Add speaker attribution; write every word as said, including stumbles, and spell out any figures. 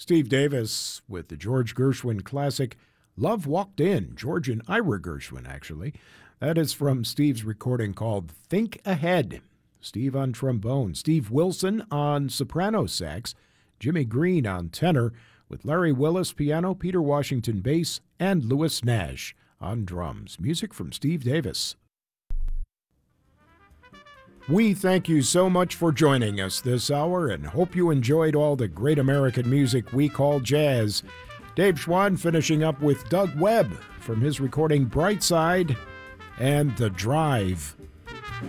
Speaker 1: Steve Davis with the George Gershwin classic, Love Walked In, George and Ira Gershwin, actually. That is from Steve's recording called Think Ahead. Steve on trombone, Steve Wilson on soprano sax, Jimmy Green on tenor, with Larry Willis piano, Peter Washington bass, and Louis Nash on drums. Music from Steve Davis. We thank you so much for joining us this hour and hope you enjoyed all the great American music we call jazz. Dave Schwann finishing up with Doug Webb from his recording Brightside and The Drive.